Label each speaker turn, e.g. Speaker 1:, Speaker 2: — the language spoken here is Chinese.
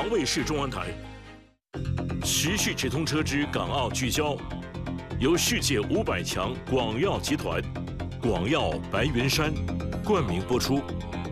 Speaker 1: 防卫式中文台，持续直通车之港澳聚焦，由世界500强广药集团、广药白云山冠名播出。